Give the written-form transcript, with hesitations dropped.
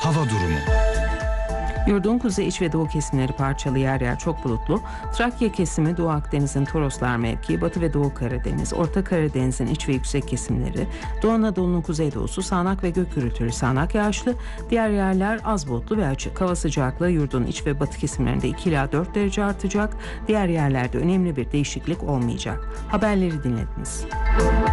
hava durumu. Yurdun kuzey, iç ve doğu kesimleri parçalı, yer yer çok bulutlu. Trakya kesimi, Doğu Akdeniz'in Toroslar mevkii, Batı ve Doğu Karadeniz, Orta Karadeniz'in iç ve yüksek kesimleri, Doğu Anadolu'nun kuzeydoğusu sağanak ve gök gürültülü sağanak yağışlı, diğer yerler az bulutlu ve açık. Hava sıcaklığı yurdun iç ve batı kesimlerinde 2 ila 4 derece artacak, diğer yerlerde önemli bir değişiklik olmayacak. Haberleri dinlediniz.